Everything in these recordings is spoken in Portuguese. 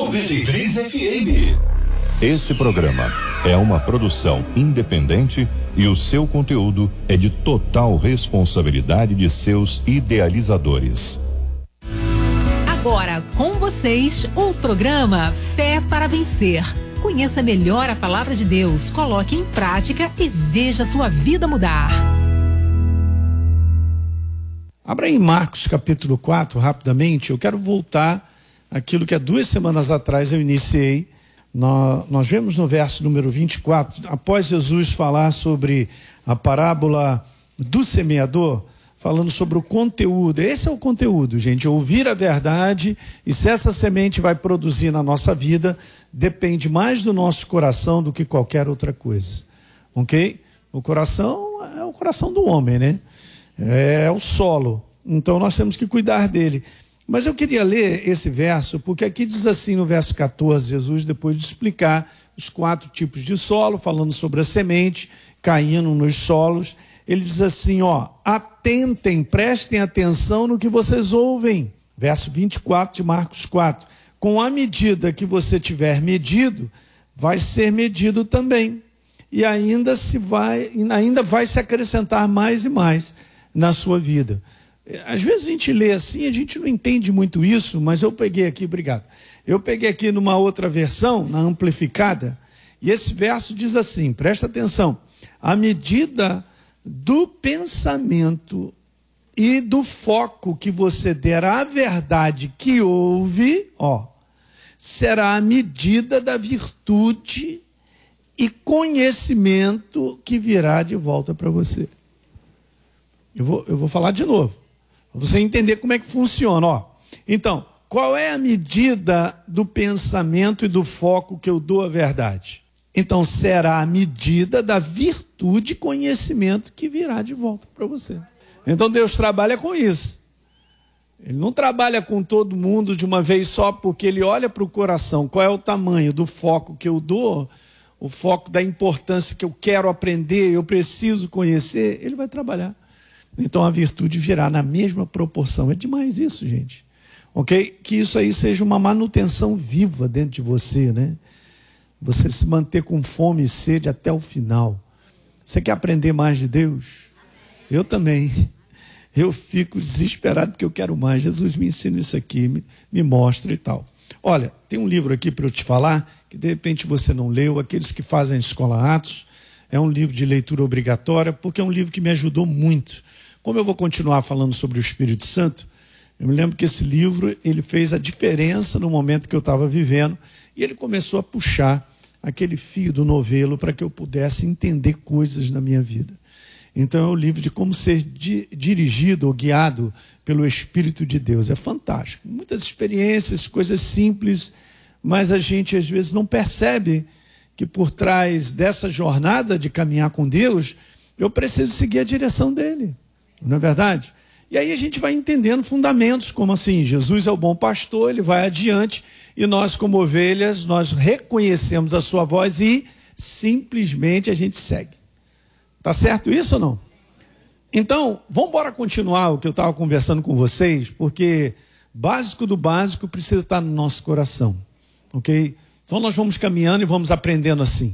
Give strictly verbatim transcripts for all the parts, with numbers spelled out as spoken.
noventa e três F M. Esse programa é uma produção independente e o seu conteúdo é de total responsabilidade de seus idealizadores. Agora com vocês o programa Fé para Vencer. Conheça melhor a palavra de Deus, coloque em prática e veja sua vida mudar. Abra em Marcos capítulo quatro, rapidamente. Eu quero voltar àquilo que há duas semanas atrás eu iniciei. Nós, nós vemos no verso número vinte e quatro, após Jesus falar sobre a parábola do semeador, falando sobre o conteúdo. Esse é o conteúdo, gente, ouvir a verdade, e se essa semente vai produzir na nossa vida, depende mais do nosso coração do que qualquer outra coisa, ok? O coração é o coração do homem, né? É o solo, então nós temos que cuidar dele. Mas eu queria ler esse verso, porque aqui diz assim no verso quatorze, Jesus, depois de explicar os quatro tipos de solo, falando sobre a semente caindo nos solos, ele diz assim, ó, atentem, prestem atenção no que vocês ouvem. Verso vinte e quatro de Marcos quatro. Com a medida que você tiver medido, vai ser medido também. E ainda, se vai, ainda vai se acrescentar mais e mais na sua vida. Às vezes a gente lê assim, a gente não entende muito isso, mas eu peguei aqui, obrigado. Eu peguei aqui numa outra versão, na amplificada, e esse verso diz assim, presta atenção. À medida do pensamento e do foco que você der à verdade que ouve, ó, será a medida da virtude e conhecimento que virá de volta para você. Eu vou, eu vou falar de novo, para você entender como é que funciona, ó. Então, qual é a medida do pensamento e do foco que eu dou à verdade? Então, será a medida da virtude e conhecimento que virá de volta para você. Então, Deus trabalha com isso. Ele não trabalha com todo mundo de uma vez só, porque Ele olha para o coração. Qual é o tamanho do foco que eu dou, o foco da importância que eu quero aprender, eu preciso conhecer, Ele vai trabalhar. Então, a virtude virá na mesma proporção. É demais isso, gente. Ok? Que isso aí seja uma manutenção viva dentro de você, né? Você se manter com fome e sede até o final. Você quer aprender mais de Deus? Eu também. Eu fico desesperado porque eu quero mais. Jesus me ensina isso aqui, me, me mostra e tal. Olha, tem um livro aqui para eu te falar, que de repente você não leu, aqueles que fazem a Escola Atos. É um livro de leitura obrigatória, porque é um livro que me ajudou muito. Como eu vou continuar falando sobre o Espírito Santo, eu me lembro que esse livro, ele fez a diferença no momento que eu estava vivendo, e ele começou a puxar aquele fio do novelo para que eu pudesse entender coisas na minha vida. Então é o livro de como ser di- dirigido ou guiado pelo Espírito de Deus. É fantástico. Muitas experiências, coisas simples, mas a gente às vezes não percebe que por trás dessa jornada de caminhar com Deus, eu preciso seguir a direção dele. Não é verdade? E aí a gente vai entendendo fundamentos, como assim, Jesus é o bom pastor, ele vai adiante, e nós como ovelhas, nós reconhecemos a sua voz e simplesmente a gente segue. Tá certo isso ou não? Então, vamos embora continuar o que eu estava conversando com vocês, porque básico do básico precisa estar no nosso coração, ok? Então nós vamos caminhando e vamos aprendendo assim.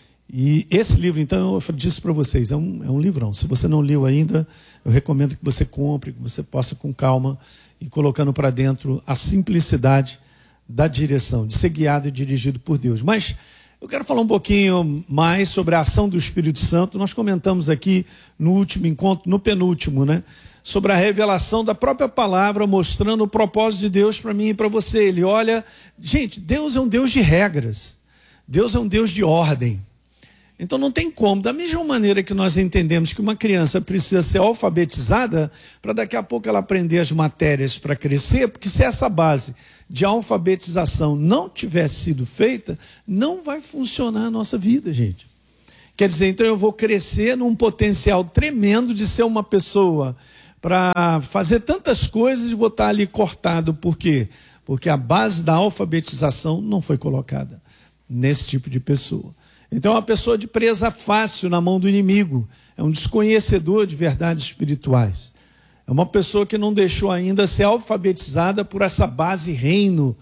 E esse livro, então, eu disse para vocês, é um, é um livrão. Se você não leu ainda, eu recomendo que você compre, que você possa com calma e colocando para dentro a simplicidade da direção, de ser guiado e dirigido por Deus. Mas eu quero falar um pouquinho mais sobre a ação do Espírito Santo. Nós comentamos aqui no último encontro, no penúltimo, né? Sobre a revelação da própria palavra, mostrando o propósito de Deus para mim e para você. Ele olha, gente, Deus é um Deus de regras, Deus é um Deus de ordem. Então não tem como, da mesma maneira que nós entendemos que uma criança precisa ser alfabetizada para daqui a pouco ela aprender as matérias para crescer, porque se essa base de alfabetização não tivesse sido feita, não vai funcionar a nossa vida, gente. Quer dizer, então eu vou crescer num potencial tremendo de ser uma pessoa para fazer tantas coisas e vou estar ali cortado. Por quê? Porque a base da alfabetização não foi colocada nesse tipo de pessoa. Então é uma pessoa de presa fácil na mão do inimigo, é um desconhecedor de verdades espirituais, é uma pessoa que não deixou ainda ser alfabetizada por essa base reino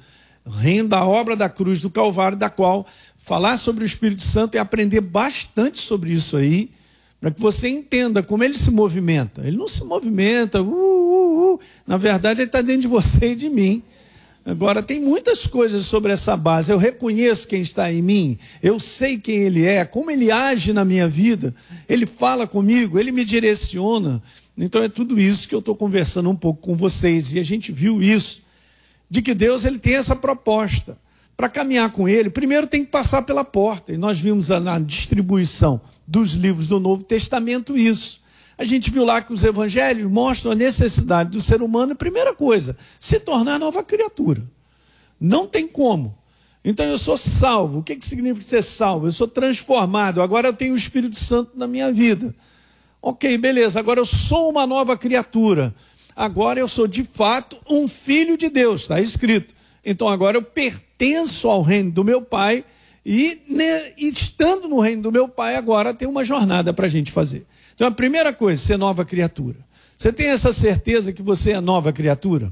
O reino da obra da cruz do Calvário, da qual falar sobre o Espírito Santo é aprender bastante sobre isso aí, para que você entenda como ele se movimenta. Ele não se movimenta, uh, uh, uh. Na verdade ele está dentro de você e de mim. Agora, tem muitas coisas sobre essa base. Eu reconheço quem está em mim, eu sei quem ele é, como ele age na minha vida, ele fala comigo, ele me direciona. Então é tudo isso que eu estou conversando um pouco com vocês. E a gente viu isso, de que Deus ele tem essa proposta. Para caminhar com ele, primeiro tem que passar pela porta. E nós vimos na distribuição dos livros do Novo Testamento isso. A gente viu lá que os evangelhos mostram a necessidade do ser humano, e primeira coisa, se tornar nova criatura. Não tem como. Então eu sou salvo. O que, que significa ser salvo? Eu sou transformado. Agora eu tenho o Espírito Santo na minha vida. Ok, beleza. Agora eu sou uma nova criatura. Agora eu sou de fato um filho de Deus. Está escrito. Então agora eu pertenço ao reino do meu Pai. E, né, e estando no reino do meu Pai, agora tem uma jornada para a gente fazer. Então a primeira coisa, ser nova criatura. Você tem essa certeza que você é nova criatura?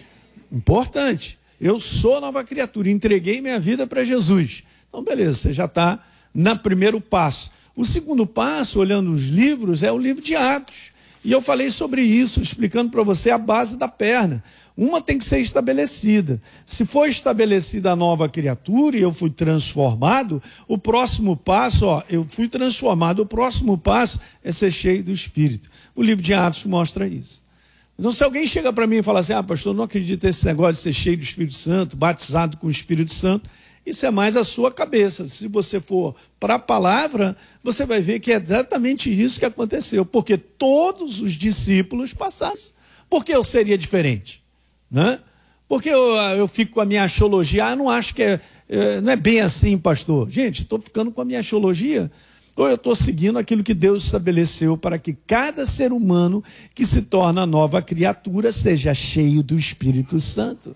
Importante. Eu sou nova criatura, entreguei minha vida para Jesus. Então beleza, você já está no primeiro passo. O segundo passo, olhando os livros, é o livro de Atos. E eu falei sobre isso, explicando para você a base da perna. Uma tem que ser estabelecida. Se for estabelecida a nova criatura e eu fui transformado, o próximo passo, ó, eu fui transformado, o próximo passo é ser cheio do Espírito. O livro de Atos mostra isso. Então, se alguém chega para mim e fala assim, ah, pastor, não acredito nesse negócio de ser cheio do Espírito Santo, batizado com o Espírito Santo, isso é mais a sua cabeça. Se você for para a palavra, você vai ver que é exatamente isso que aconteceu, porque todos os discípulos passaram. Por que eu seria diferente? Né? Porque eu, eu fico com a minha achologia, ah, não acho que é, é, não é bem assim, pastor. Gente, estou ficando com a minha achologia, ou eu estou seguindo aquilo que Deus estabeleceu para que cada ser humano que se torna nova criatura seja cheio do Espírito Santo.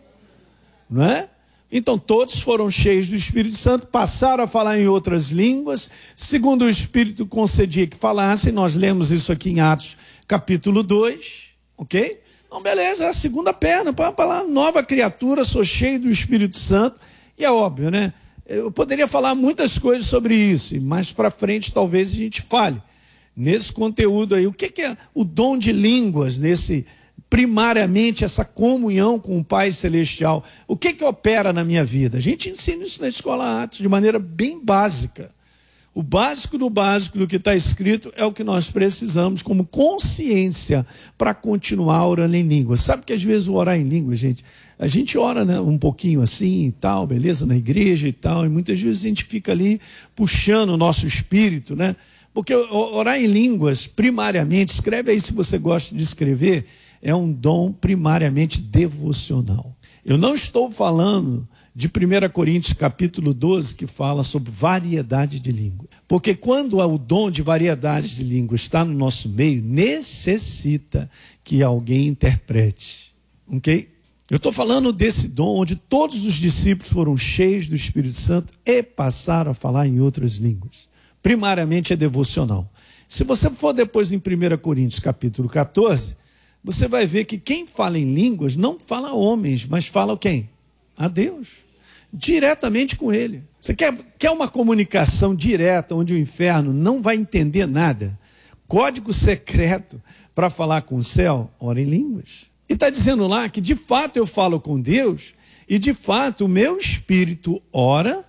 Não é? Então todos foram cheios do Espírito Santo, passaram a falar em outras línguas, segundo o Espírito concedia que falassem. Nós lemos isso aqui em Atos capítulo dois, ok? Então beleza, é a segunda perna, para falar nova criatura, sou cheio do Espírito Santo. E é óbvio, né? Eu poderia falar muitas coisas sobre isso, e mais para frente talvez a gente fale nesse conteúdo aí. O que, que é o dom de línguas, nesse, primariamente essa comunhão com o Pai Celestial? O que, que opera na minha vida? A gente ensina isso na Escola Atos de maneira bem básica. O básico do básico do que está escrito é o que nós precisamos como consciência para continuar orando em línguas. Sabe que às vezes o orar em línguas, gente, a gente ora, né, um pouquinho assim e tal, beleza, na igreja e tal, e muitas vezes a gente fica ali puxando o nosso espírito, né? Porque orar em línguas, primariamente, escreve aí se você gosta de escrever, é um dom primariamente devocional. Eu não estou falando de primeira Coríntios capítulo doze, que fala sobre variedade de língua. Porque quando o dom de variedade de língua está no nosso meio, necessita que alguém interprete. Ok? Eu estou falando desse dom onde todos os discípulos foram cheios do Espírito Santo e passaram a falar em outras línguas. Primariamente é devocional. Se você for depois em primeira Coríntios capítulo catorze, você vai ver que quem fala em línguas não fala a homens, mas fala quem? A Deus, diretamente com ele. Você quer, quer uma comunicação direta, onde o inferno não vai entender nada? Código secreto para falar com o céu? Ora em línguas. E está dizendo lá que de fato eu falo com Deus, e de fato o meu espírito ora,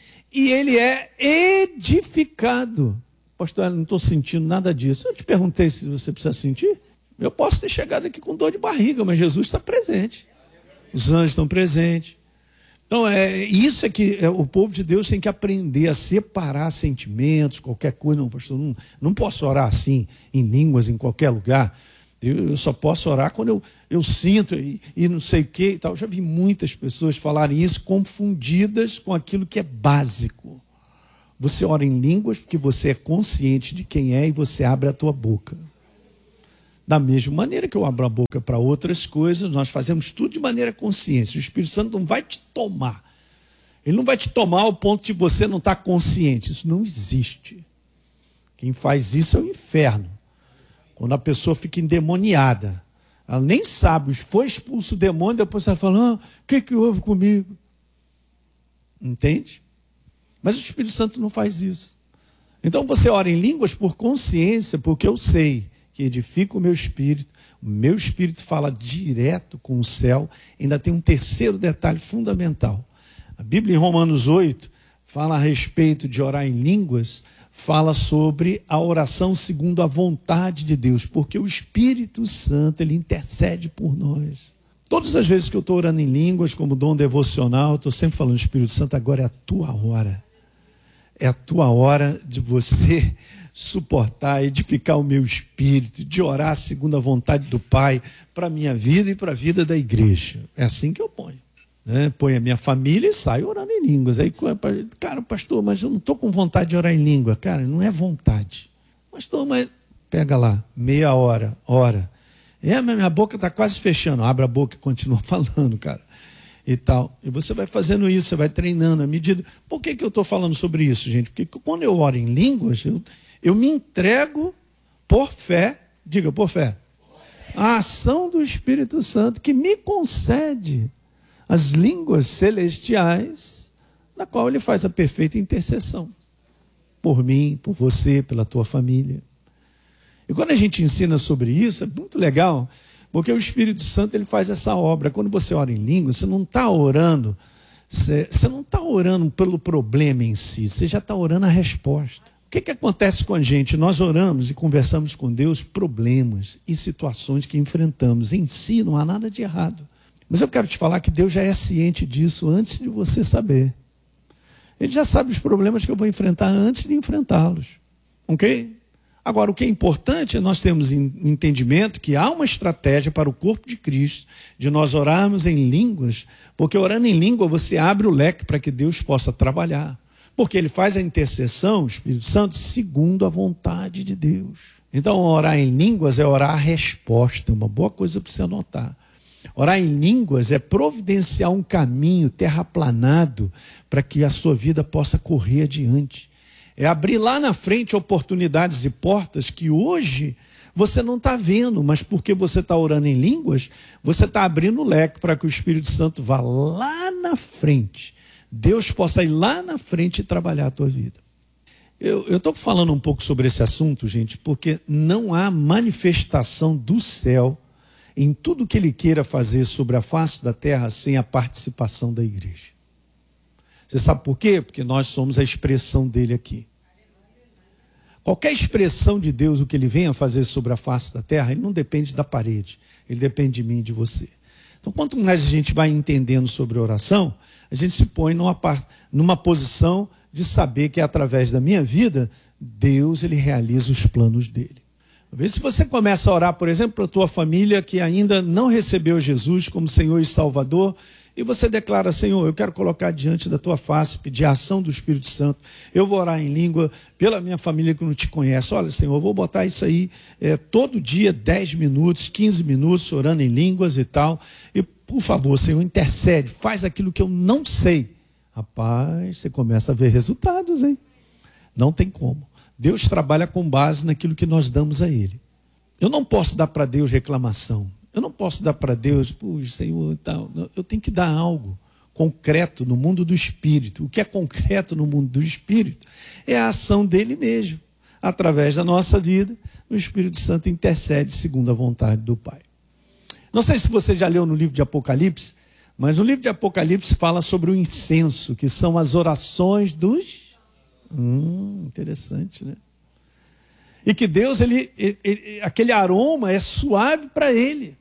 e ele é edificado. Pastor, eu não estou sentindo nada disso. Eu te perguntei se você precisa sentir. Eu posso ter chegado aqui com dor de barriga, mas Jesus está presente. Os anjos estão presentes. Então, é, isso é que é, o povo de Deus tem que aprender a separar sentimentos, qualquer coisa. Não, pastor, não, não posso orar assim, em línguas, em qualquer lugar. Eu, eu só posso orar quando eu, eu sinto e, e não sei o que e tal. Eu já vi muitas pessoas falarem isso confundidas com aquilo que é básico. Você ora em línguas porque você é consciente de quem é e você abre a tua boca. Da mesma maneira que eu abro a boca para outras coisas, nós fazemos tudo de maneira consciente. O Espírito Santo não vai te tomar. Ele não vai te tomar ao ponto de você não estar consciente. Isso não existe. Quem faz isso é o inferno. Quando a pessoa fica endemoniada, ela nem sabe, foi expulso o demônio, depois ela fala, ah, o que, que houve comigo? Entende? Mas o Espírito Santo não faz isso. Então você ora em línguas por consciência, porque eu sei que edifica o meu espírito, o meu espírito fala direto com o céu. Ainda tem um terceiro detalhe fundamental. A Bíblia em Romanos oito fala a respeito de orar em línguas, fala sobre a oração segundo a vontade de Deus, porque o Espírito Santo, ele intercede por nós. Todas as vezes que eu estou orando em línguas, como dom devocional, eu estou sempre falando, Espírito Santo, agora é a tua hora. É a tua hora de você suportar, edificar o meu espírito, de orar segundo a vontade do Pai, para a minha vida e para a vida da igreja. É assim que eu ponho. Né? Põe a minha família e saio orando em línguas. Aí, cara, pastor, mas eu não estou com vontade de orar em língua. Cara, não é vontade. Pastor, mas pega lá, meia hora, ora. É, mas minha boca está quase fechando. Abre a boca e continua falando, cara. E tal. E você vai fazendo isso, você vai treinando à medida. Por que que eu estou falando sobre isso, gente? Porque quando eu oro em línguas, eu, eu me entrego por fé, diga, por fé, a ação do Espírito Santo que me concede as línguas celestiais, na qual ele faz a perfeita intercessão. Por mim, por você, pela tua família. E quando a gente ensina sobre isso, é muito legal, porque o Espírito Santo, ele faz essa obra. Quando você ora em língua, você não está orando, você, você não está orando pelo problema em si, você já está orando a resposta. O que que acontece com a gente? Nós oramos e conversamos com Deus problemas e situações que enfrentamos. Em si não há nada de errado. Mas eu quero te falar que Deus já é ciente disso antes de você saber. Ele já sabe os problemas que eu vou enfrentar antes de enfrentá-los. Ok? Agora, o que é importante é nós termos entendimento que há uma estratégia para o corpo de Cristo, de nós orarmos em línguas, porque orando em língua você abre o leque para que Deus possa trabalhar. Porque ele faz a intercessão, o Espírito Santo, segundo a vontade de Deus. Então, orar em línguas é orar a resposta, uma boa coisa para você anotar. Orar em línguas é providenciar um caminho terraplanado para que a sua vida possa correr adiante. É abrir lá na frente oportunidades e portas que hoje você não está vendo, mas porque você está orando em línguas, você está abrindo o leque para que o Espírito Santo vá lá na frente. Deus possa ir lá na frente e trabalhar a tua vida. Eu estou falando um pouco sobre esse assunto, gente, porque não há manifestação do céu em tudo que ele queira fazer sobre a face da terra sem a participação da igreja. Você sabe por quê? Porque nós somos a expressão dele aqui. Qualquer expressão de Deus, o que ele venha fazer sobre a face da terra, ele não depende da parede, ele depende de mim e de você. Então, quanto mais a gente vai entendendo sobre oração, a gente se põe numa, numa posição de saber que através da minha vida, Deus ele realiza os planos dele. Se você começa a orar, por exemplo, para a tua família que ainda não recebeu Jesus como Senhor e Salvador, e você declara, Senhor, eu quero colocar diante da tua face, pedir a ação do Espírito Santo, eu vou orar em língua pela minha família que não te conhece. Olha, Senhor, eu vou botar isso aí é, todo dia, dez minutos, quinze minutos, orando em línguas e tal. E, por favor, Senhor, intercede, faz aquilo que eu não sei. Rapaz, você começa a ver resultados, hein? Não tem como. Deus trabalha com base naquilo que nós damos a Ele. Eu não posso dar para Deus reclamação. Eu não posso dar para Deus, puxa, Senhor, tal. Eu tenho que dar algo concreto no mundo do Espírito. O que é concreto no mundo do Espírito é a ação dele mesmo. Através da nossa vida, o Espírito Santo intercede segundo a vontade do Pai. Não sei se você já leu no livro de Apocalipse, mas o livro de Apocalipse fala sobre o incenso, que são as orações dos... Hum, interessante, né? E que Deus, ele, ele, ele, aquele aroma é suave para ele.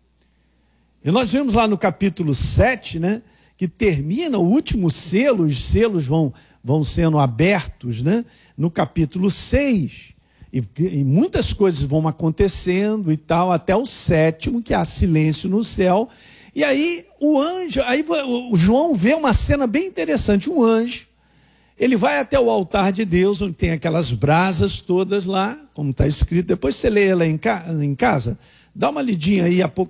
E nós vemos lá no capítulo sete, né, que termina o último selo, os selos vão, vão sendo abertos, né, no capítulo seis. E, e muitas coisas vão acontecendo e tal, até o sétimo, que há silêncio no céu. E aí o anjo, aí o João vê uma cena bem interessante, um anjo. Ele vai até o altar de Deus, onde tem aquelas brasas todas lá, como está escrito. Depois você lê ela em casa, dá uma lidinha aí,